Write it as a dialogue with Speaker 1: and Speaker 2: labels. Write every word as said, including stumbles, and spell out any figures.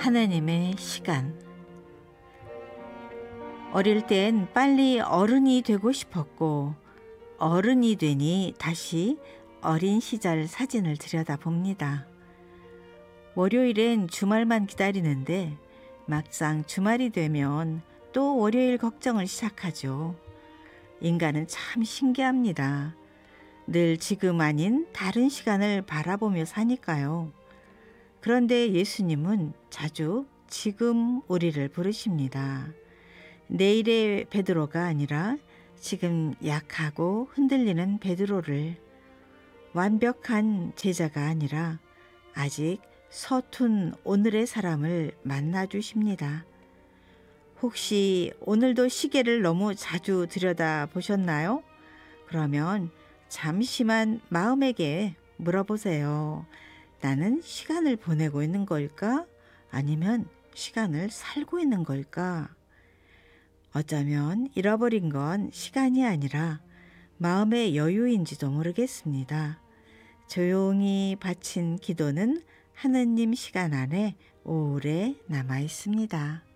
Speaker 1: 하나님의 시간. 어릴 땐 빨리 어른이 되고 싶었고 어른이 되니 다시 어린 시절 사진을 들여다봅니다. 월요일엔 주말만 기다리는데 막상 주말이 되면 또 월요일 걱정을 시작하죠. 인간은 참 신기합니다. 늘 지금 아닌 다른 시간을 바라보며 사니까요. 그런데 예수님은 자주 지금 우리를 부르십니다. 내일의 베드로가 아니라 지금 약하고 흔들리는 베드로를, 완벽한 제자가 아니라 아직 서툰 오늘의 사람을 만나주십니다. 혹시 오늘도 시계를 너무 자주 들여다보셨나요? 그러면 잠시만 마음에게 물어보세요. 나는 시간을 보내고 있는 걸까? 아니면 시간을 살고 있는 걸까? 어쩌면 잃어버린 건 시간이 아니라 마음의 여유인지도 모르겠습니다. 조용히 바친 기도는 하느님 시간 안에 오래 남아 있습니다.